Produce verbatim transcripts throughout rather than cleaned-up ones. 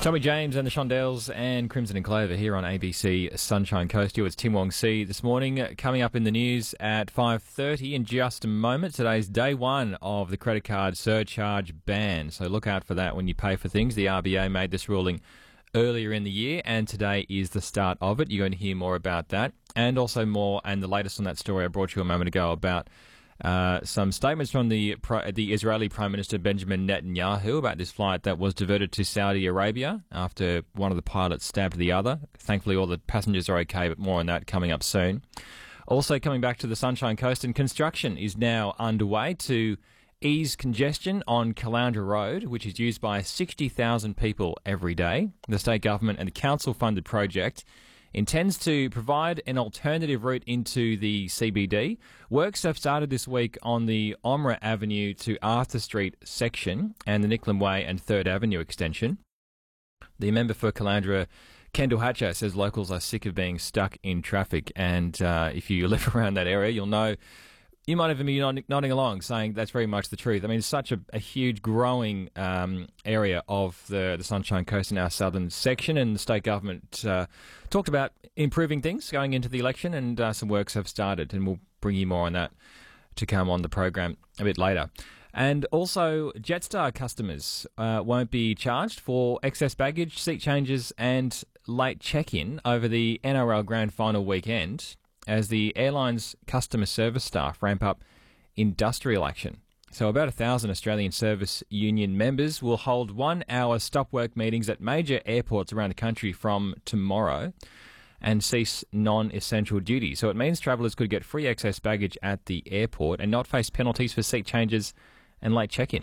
Tommy James and the Shondells and Crimson and Clover here on A B C Sunshine Coast. You, it's Tim Wong C this morning. Coming up in the news at five thirty in just a moment. Today's day one of the credit card surcharge ban. So look out for that when you pay for things. The R B A made this ruling earlier in the year, and today is the start of it. You're going to hear more about that, and also more, and the latest on that story I brought you a moment ago about Uh, some statements from the the Israeli Prime Minister Benjamin Netanyahu about this flight that was diverted to Saudi Arabia after one of the pilots stabbed the other. Thankfully, all the passengers are okay, but more on that coming up soon. Also coming back to the Sunshine Coast, and construction is now underway to ease congestion on Caloundra Road, which is used by sixty thousand people every day. The state government and the council-funded project intends to provide an alternative route into the C B D. Works have started this week on the Omra Avenue to Arthur Street section and the Nicklin Way and third Avenue extension. The member for Caloundra, Kendall Hatcher, says locals are sick of being stuck in traffic, and uh, if you live around that area, you'll know. You might even be nodding along, saying that's very much the truth. I mean, it's such a, a huge growing um, area of the, the Sunshine Coast in our southern section, and the state government uh, talked about improving things going into the election, and uh, some works have started, and we'll bring you more on that to come on the program a bit later. And also, Jetstar customers uh, won't be charged for excess baggage, seat changes and late check-in over the N R L Grand Final weekend, as the airline's customer service staff ramp up industrial action. So about a thousand Australian Service Union members will hold one-hour stop-work meetings at major airports around the country from tomorrow and cease non-essential duties. So it means travellers could get free excess baggage at the airport and not face penalties for seat changes and late check-in.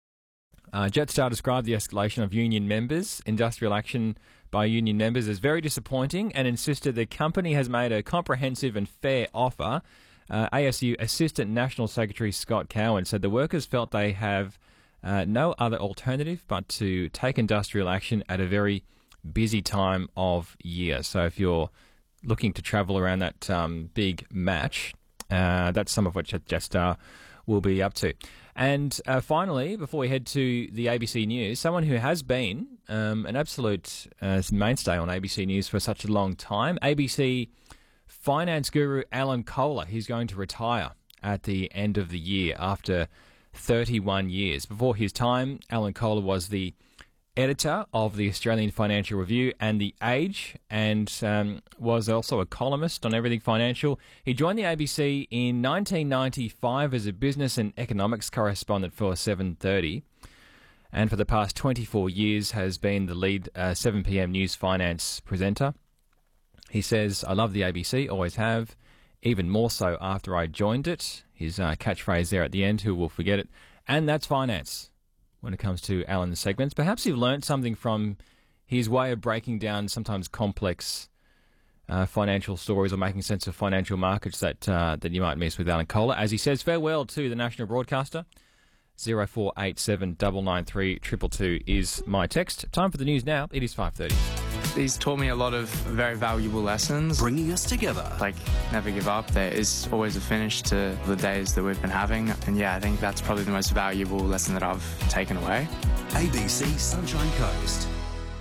Uh, Jetstar described the escalation of union members' industrial action by union members as very disappointing and insisted the company has made a comprehensive and fair offer. Uh, A S U Assistant National Secretary Scott Cowan said the workers felt they have uh, no other alternative but to take industrial action at a very busy time of year. So if you're looking to travel around that um, big match, uh, that's some of what Jetstar will be up to. And uh, finally, before we head to the A B C News, someone who has been um, an absolute uh, mainstay on A B C News for such a long time, A B C finance guru Alan Kohler. He's going to retire at the end of the year after thirty-one years. Before his time, Alan Kohler was the editor of the Australian Financial Review and The Age, and um, was also a columnist on everything financial. He joined the A B C in nineteen ninety-five as a business and economics correspondent for seven thirty, and for the past twenty-four years has been the lead uh, seven p m news finance presenter. He says, "I love the A B C, always have, even more so after I joined it." His uh, catchphrase there at the end, who will forget it? And that's finance. When it comes to Alan's segments, perhaps you've learnt something from his way of breaking down sometimes complex uh, financial stories or making sense of financial markets that uh, that you might miss with Alan Kohler. As he says farewell to the national broadcaster, zero four eight seven nine nine three two two two is my text. Time for the news now. It is five thirty. He's taught me a lot of very valuable lessons. Bringing us together. Like, never give up. There is always a finish to the days that we've been having. And yeah, I think that's probably the most valuable lesson that I've taken away. A B C Sunshine Coast.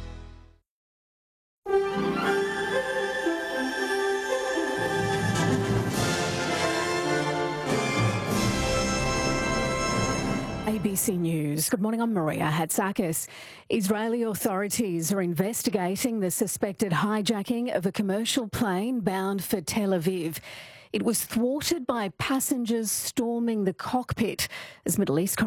A B C News. Good morning, I'm Maria Hatzakis. Israeli authorities are investigating the suspected hijacking of a commercial plane bound for Tel Aviv. It was thwarted by passengers storming the cockpit as Middle East